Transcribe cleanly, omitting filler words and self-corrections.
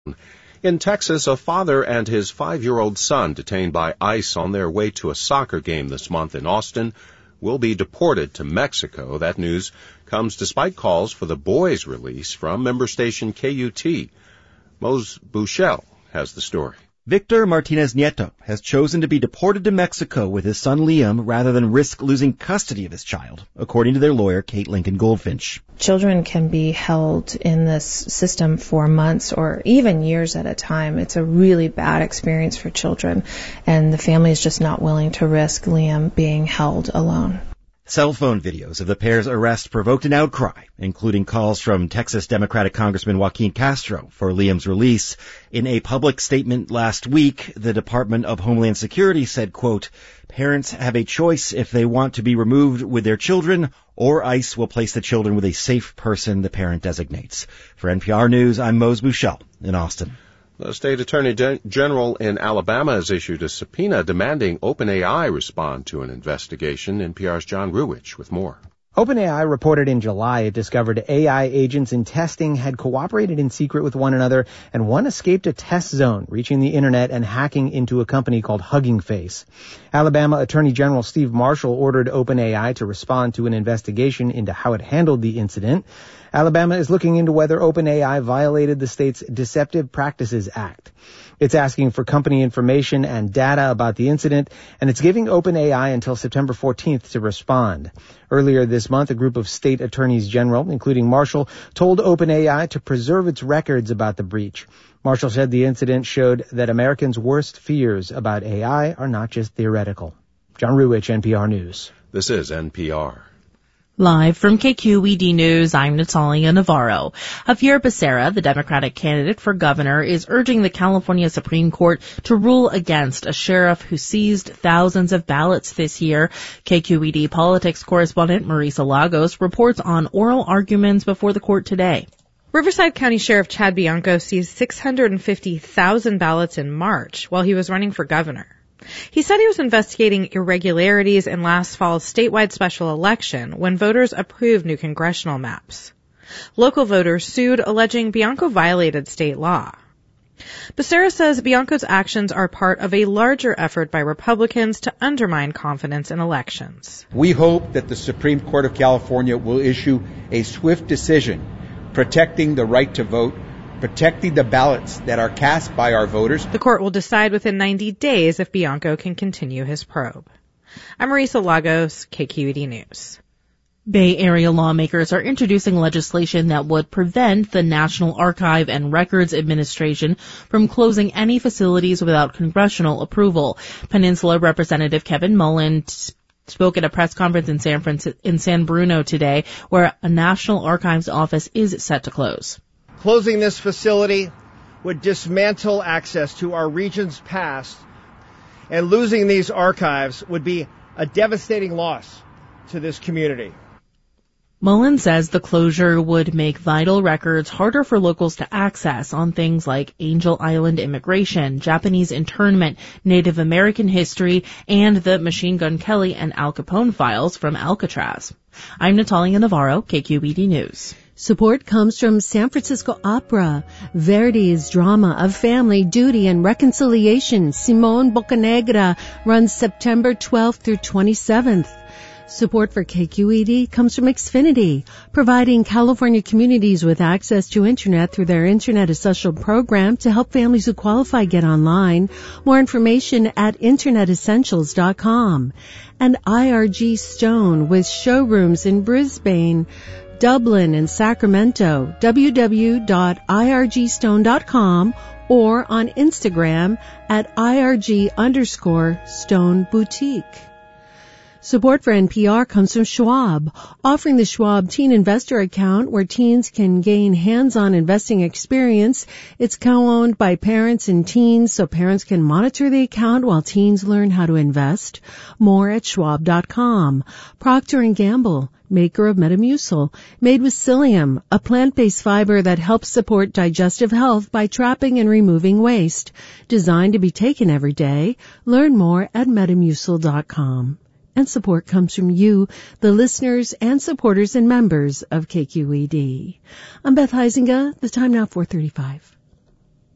In Texas, a father and his 5-year-old son detained by ICE on their way to a soccer game this month in Austin will be deported to Mexico. That news comes despite calls for the boy's release from member station KUT. Mose Bushell has the story. Victor Martinez Nieto has chosen to be deported to Mexico with his son Liam rather than risk losing custody of his child, according to their lawyer, Kate Lincoln Goldfinch. Children can be held in this system for months or even years at a time. It's a really bad experience for children, and the family is just not willing to risk Liam being held alone. Cell phone videos of the pair's arrest provoked an outcry, including calls from Texas Democratic Congressman Joaquin Castro for Liam's release. In a public statement last week, the Department of Homeland Security said, quote, "Parents have a choice if they want to be removed with their children, or ICE will place the children with a safe person the parent designates." For NPR News, I'm Mose Bushell in Austin. The state attorney general in Alabama has issued a subpoena demanding OpenAI respond to an investigation. NPR's John Ruwitch with more. OpenAI reported in July it discovered AI agents in testing had cooperated in secret with one another, and one escaped a test zone, reaching the internet and hacking into a company called Hugging Face. Alabama Attorney General Steve Marshall ordered OpenAI to respond to an investigation into how it handled the incident. Alabama is looking into whether OpenAI violated the state's Deceptive Practices Act. It's asking for company information and data about the incident, and it's giving OpenAI until September 14th to respond. Earlier this month, a group of state attorneys general, including Marshall, told OpenAI to preserve its records about the breach. Marshall said the incident showed that Americans' worst fears about AI are not just theoretical. John Ruwitch, NPR News. This is NPR. Live from KQED News, I'm Natalia Navarro. Javier Becerra, the Democratic candidate for governor, is urging the California Supreme Court to rule against a sheriff who seized thousands of ballots this year. KQED politics correspondent Marisa Lagos reports on oral arguments before the court today. Riverside County Sheriff Chad Bianco seized 650,000 ballots in March while he was running for governor. He said he was investigating irregularities in last fall's statewide special election when voters approved new congressional maps. Local voters sued, alleging Bianco violated state law. Becerra says Bianco's actions are part of a larger effort by Republicans to undermine confidence in elections. We hope that the Supreme Court of California will issue a swift decision protecting the right to vote, protecting the ballots that are cast by our voters. The court will decide within 90 days if Bianco can continue his probe. I'm Marisa Lagos, KQED News. Bay Area lawmakers are introducing legislation that would prevent the National Archive and Records Administration from closing any facilities without congressional approval. Peninsula Representative Kevin Mullen spoke at a press conference in San Bruno today, where a National Archives office is set to close. Closing this facility would dismantle access to our region's past, and losing these archives would be a devastating loss to this community. Mullen says the closure would make vital records harder for locals to access on things like Angel Island immigration, Japanese internment, Native American history, and the Machine Gun Kelly and Al Capone files from Alcatraz. I'm Natalia Navarro, KQED News. Support comes from San Francisco Opera, Verdi's drama of family, duty, and reconciliation. Simón Bocanegra runs September 12th through 27th. Support for KQED comes from Xfinity, providing California communities with access to Internet through their Internet Essential program to help families who qualify get online. More information at InternetEssentials.com. And IRG Stone with showrooms in Brisbane, Dublin, and Sacramento. www.irgstone.com or on Instagram at IRG_Stone Boutique. Support for NPR comes from Schwab, offering the Schwab Teen Investor Account where teens can gain hands-on investing experience. It's co-owned by parents and teens, so parents can monitor the account while teens learn how to invest. More at schwab.com. Procter & Gamble, maker of Metamucil, made with psyllium, a plant-based fiber that helps support digestive health by trapping and removing waste. Designed to be taken every day. Learn more at Metamucil.com. And support comes from you, the listeners and supporters and members of KQED. I'm Beth Heisinger. The time now 4:35.